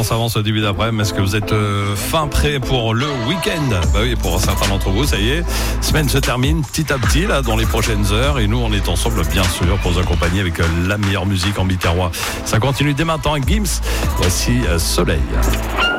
comment ça avance au début d'après-midi? Est-ce que vous êtes fin prêt pour le week-end? Bah oui, pour certains d'entre vous, ça y est. Semaine se termine petit à petit là dans les prochaines heures et nous on est ensemble bien sûr pour vous accompagner avec la meilleure musique en Biterrois. Ça continue dès maintenant avec Gims. Voici Soleil.